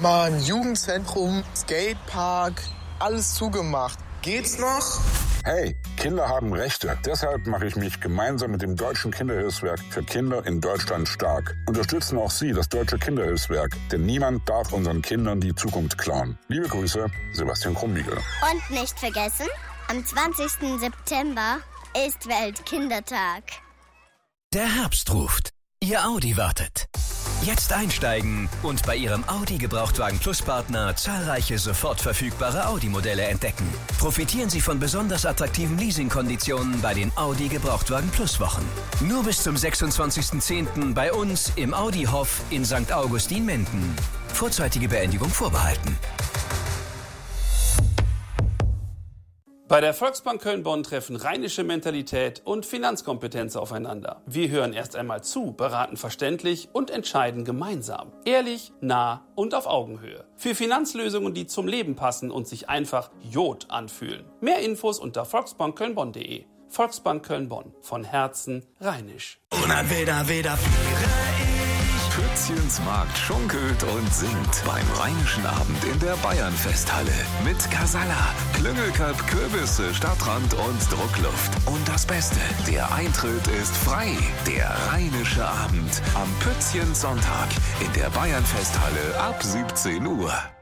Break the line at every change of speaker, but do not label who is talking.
Mann, Jugendzentrum, Skatepark, alles zugemacht. Geht's noch?
Hey, Kinder haben Rechte. Deshalb mache ich mich gemeinsam mit dem Deutschen Kinderhilfswerk für Kinder in Deutschland stark. Unterstützen auch Sie das Deutsche Kinderhilfswerk, denn niemand darf unseren Kindern die Zukunft klauen. Liebe Grüße, Sebastian Krumbiegel.
Und nicht vergessen, am 20. September ist Weltkindertag.
Der Herbst ruft. Ihr Audi wartet. Jetzt einsteigen und bei Ihrem Audi Gebrauchtwagen Plus Partner zahlreiche sofort verfügbare Audi-Modelle entdecken. Profitieren Sie von besonders attraktiven Leasingkonditionen bei den Audi Gebrauchtwagen Plus Wochen. Nur bis zum 26.10. bei uns im Audi Hof in St. Augustin-Menden. Vorzeitige Beendigung vorbehalten.
Bei der Volksbank Köln-Bonn treffen rheinische Mentalität und Finanzkompetenz aufeinander. Wir hören erst einmal zu, beraten verständlich und entscheiden gemeinsam. Ehrlich, nah und auf Augenhöhe. Für Finanzlösungen, die zum Leben passen und sich einfach Jod anfühlen. Mehr Infos unter volksbankkölnbonn.de. Volksbank Köln-Bonn. Von Herzen rheinisch.
Pützchens Markt schunkelt und singt beim Rheinischen Abend in der Bayernfesthalle mit Casalla, Klüngelköp, Kürbisse, Stadtrand und Druckluft. Und das Beste, der Eintritt ist frei. Der Rheinische Abend am Pützchens Sonntag in der Bayernfesthalle ab 17 Uhr.